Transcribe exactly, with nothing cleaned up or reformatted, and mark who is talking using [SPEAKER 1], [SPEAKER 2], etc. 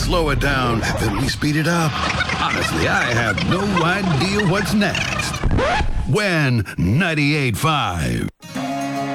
[SPEAKER 1] slow it down, then we speed it up. Honestly, I have no idea what's next. When ninety-eight point five.